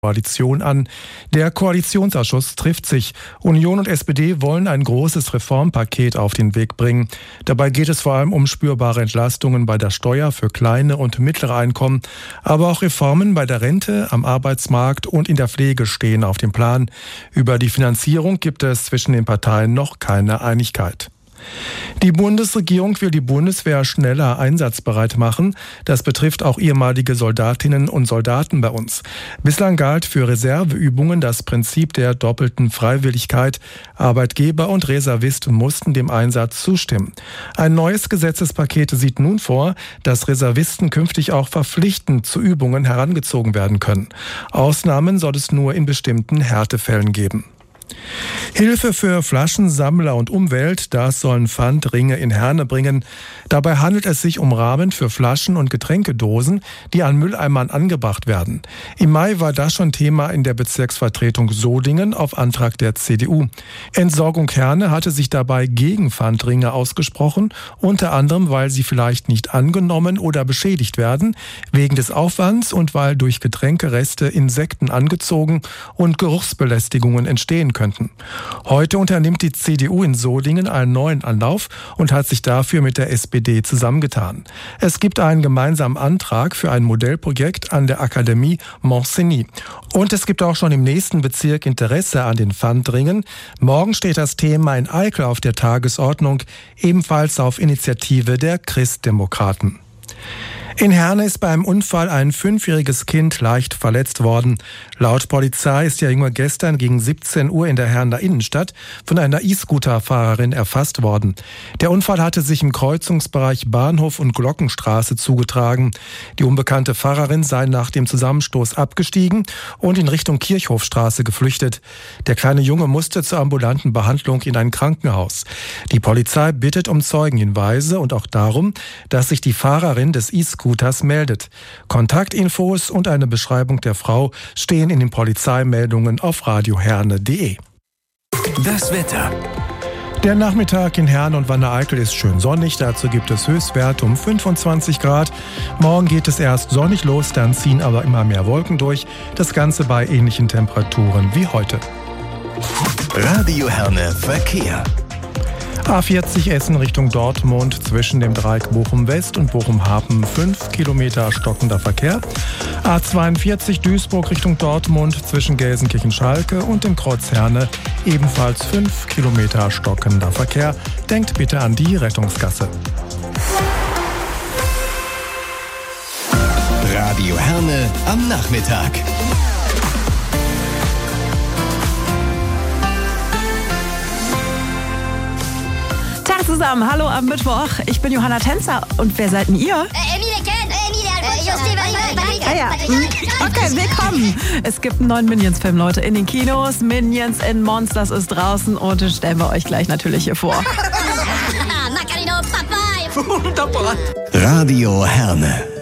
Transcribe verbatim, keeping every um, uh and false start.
Koalition an. Der Koalitionsausschuss trifft sich. Union und S P D wollen ein großes Reformpaket auf den Weg bringen. Dabei geht es vor allem um spürbare Entlastungen bei der Steuer für kleine und mittlere Einkommen, aber auch Reformen bei der Rente, am Arbeitsmarkt und in der Pflege stehen auf dem Plan. Über die Finanzierung gibt es zwischen den Parteien noch keine Einigkeit. Die Bundesregierung will die Bundeswehr schneller einsatzbereit machen. Das betrifft auch ehemalige Soldatinnen und Soldaten bei uns. Bislang galt für Reserveübungen das Prinzip der doppelten Freiwilligkeit. Arbeitgeber und Reservist mussten dem Einsatz zustimmen. Ein neues Gesetzespaket sieht nun vor, dass Reservisten künftig auch verpflichtend zu Übungen herangezogen werden können. Ausnahmen soll es nur in bestimmten Härtefällen geben. Hilfe für Flaschensammler und Umwelt, das sollen Pfandringe in Herne bringen. Dabei handelt es sich um Rahmen für Flaschen und Getränkedosen, die an Mülleimern angebracht werden. Im Mai war das schon Thema in der Bezirksvertretung Sodingen auf Antrag der C D U. Entsorgung Herne hatte sich dabei gegen Pfandringe ausgesprochen, unter anderem, weil sie vielleicht nicht angenommen oder beschädigt werden, wegen des Aufwands und weil durch Getränkereste Insekten angezogen und Geruchsbelästigungen entstehen können. Könnten. Heute unternimmt die C D U in Sodingen einen neuen Anlauf und hat sich dafür mit der S P D zusammengetan. Es gibt einen gemeinsamen Antrag für ein Modellprojekt an der Akademie Montcenis. Und es gibt auch schon im nächsten Bezirk Interesse an den Pfandringen. Morgen steht das Thema in Eickel auf der Tagesordnung, ebenfalls auf Initiative der Christdemokraten. In Herne ist beim Unfall ein fünfjähriges Kind leicht verletzt worden. Laut Polizei ist der Junge gestern gegen siebzehn Uhr in der Herner Innenstadt von einer E-Scooter-Fahrerin erfasst worden. Der Unfall hatte sich im Kreuzungsbereich Bahnhof und Glockenstraße zugetragen. Die unbekannte Fahrerin sei nach dem Zusammenstoß abgestiegen und in Richtung Kirchhofstraße geflüchtet. Der kleine Junge musste zur ambulanten Behandlung in ein Krankenhaus. Die Polizei bittet um Zeugenhinweise und auch darum, dass sich die Fahrerin des E-Scooters meldet. Kontaktinfos und eine Beschreibung der Frau stehen in den Polizeimeldungen auf radioherne punkt de. Das Wetter. Der Nachmittag in Herne und Wanne-Eickel ist schön sonnig. Dazu gibt es Höchstwerte um fünfundzwanzig Grad. Morgen geht es erst sonnig los, dann ziehen aber immer mehr Wolken durch. Das Ganze bei ähnlichen Temperaturen wie heute. Radio Herne Verkehr. A vierzig Essen Richtung Dortmund zwischen dem Dreieck Bochum-West und Bochum-Hapen fünf Kilometer stockender Verkehr. A zweiundvierzig Duisburg Richtung Dortmund zwischen Gelsenkirchen-Schalke und dem Kreuz Herne ebenfalls fünf Kilometer stockender Verkehr. Denkt bitte an die Rettungsgasse. Radio Herne am Nachmittag. Zusammen, hallo am Mittwoch. Ich bin Johanna Tänzer. Und wer seid denn ihr? Äh, Emilie Ken, Emilie Alfonso. Ah ja, okay, willkommen. Es gibt einen neuen Minions-Film, Leute, in den Kinos. Minions in Monsters ist draußen und den stellen wir euch gleich natürlich hier vor. Macarino Papai. Radio Herne.